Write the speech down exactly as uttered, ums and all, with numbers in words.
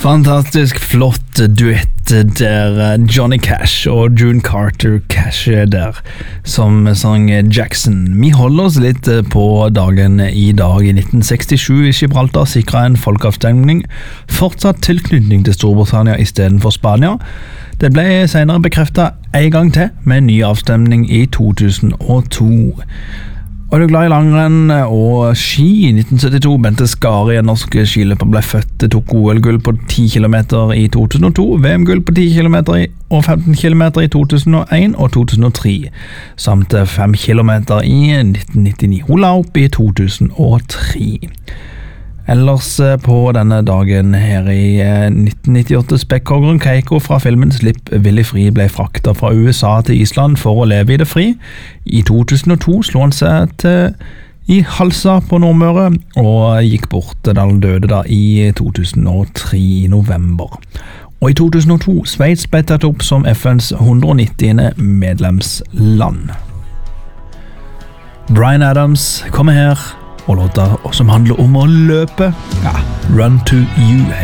Fantastisk flott duett der Johnny Cash og June Carter Cash der som sang Jackson. Vi holder oss litt på dagen i dag. I nitten sekstisju i Gibraltar sikret en folkeavstemning fortsatt tilknytning til Storbritannia i stedet for Spania. Det ble senere bekreftet en gang til med en ny avstemning i to tusen og to. Og er du glad i langrenn og ski? I nitten syttito, Bente Skari, en norsk skiløper, ble født, tok O L-gull på ti kilometer i to tusen og to, V M-gull på ti kilometer og femten kilometer i to tusen og en og to tusen og tre, samt fem kilometer i nitten nittini. Hun la opp i to tusen og tre. Ellers på denne dagen her i nitten nittiåtte, spekkhoggeren Keiko fra filmen Slipp Willy Fri ble fraktet fra U S A til Island for å leve i det fri. I to tusen og to slo han seg til i Halsa på Nordmøre og gikk bort da han døde da i to tusen og tre i november. Og i to tusen og to Sveits ble tatt opp som F N's hundre og nittiende medlemsland. Bryan Adams kommer her og låter som handler om å løpe. Ja, Run to You.